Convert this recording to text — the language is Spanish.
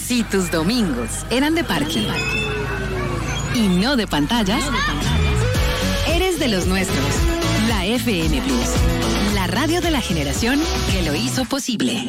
Si tus domingos eran de parque y no de pantallas, eres de los nuestros. La FM Plus, la radio de la generación que lo hizo posible.